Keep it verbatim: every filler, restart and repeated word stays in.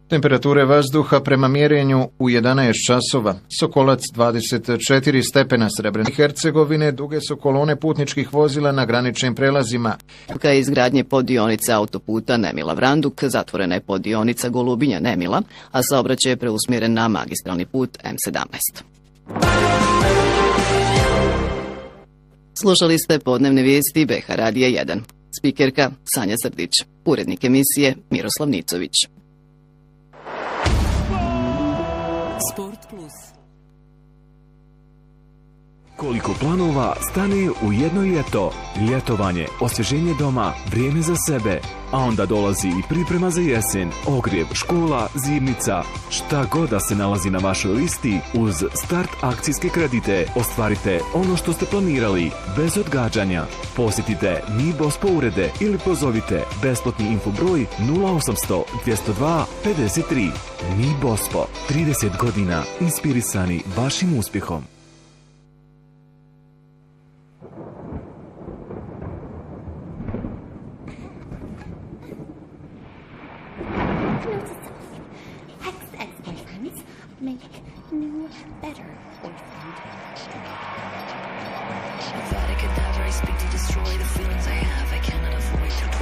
Temperature vazduha prema mjerenju u jedanaest časova. Sokolac dvadeset četiri stepena, Srebrene Hercegovine, duge su kolone putničkih vozila na graničnim prelazima. Ka izgradnje poddionice autoputa Nemila-Vranduk zatvorena je poddionica Golubinja-Nemila, a saobraćaj je preusmjeren na magistralni put M sedamnaest. Slušali ste podnevne vijesti B H Radija jedan. Spikerka Sanja Srdić, urednik emisije Miroslav Nicović. Sport plus. Koliko planova stane u jedno ljeto. Ljetovanje, osvježenje doma, vrijeme za sebe. A onda dolazi i priprema za jesen, ogrjev, škola, zimnica. Šta god da se nalazi na vašoj listi, uz Start akcijske kredite ostvarite ono što ste planirali, bez odgađanja. Posjetite Mi Bospo urede ili pozovite besplatni infobroj nula osamsto dvjesto dva pedeset tri. Mi Bospo, trideset godina inspirisani vašim uspjehom. Ex-ex-boyfriends make new, better boyfriend. I thought I could never speak to destroy the feelings I have. I cannot avoid to